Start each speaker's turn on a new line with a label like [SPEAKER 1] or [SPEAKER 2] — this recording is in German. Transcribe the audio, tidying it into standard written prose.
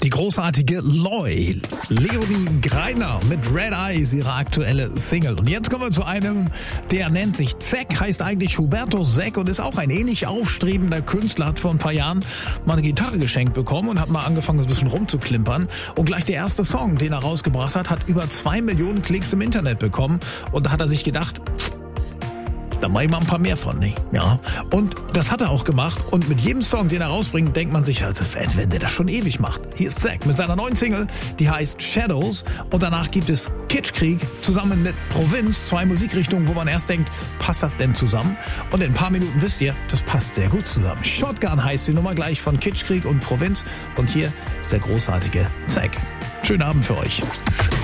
[SPEAKER 1] Die großartige Leonie Greiner mit Red Eyes, ihre aktuelle Single. Und jetzt kommen wir zu einem, der nennt sich Zeck, heißt eigentlich Hubertus Zeck und ist auch ein ähnlich aufstrebender Künstler, hat vor ein paar Jahren mal eine Gitarre geschenkt bekommen und hat mal angefangen, ein bisschen rumzuklimpern. Und gleich der erste Song, den er rausgebracht hat, hat über 2 Millionen Klicks im Internet bekommen. Und da hat er sich gedacht, da mache ich mal ein paar mehr von, nicht? Ja. Und das hat er auch gemacht. Und mit jedem Song, den er rausbringt, denkt man sich, als wenn der das schon ewig macht. Hier ist Zeck mit seiner neuen Single, die heißt Shadows. Und danach gibt es Kitschkrieg zusammen mit Provinz. 2 Musikrichtungen, wo man erst denkt, passt das denn zusammen? Und in ein paar Minuten wisst ihr, das passt sehr gut zusammen. Shotgun heißt die Nummer gleich von Kitschkrieg und Provinz. Und hier ist der großartige Zeck. Schönen Abend für euch.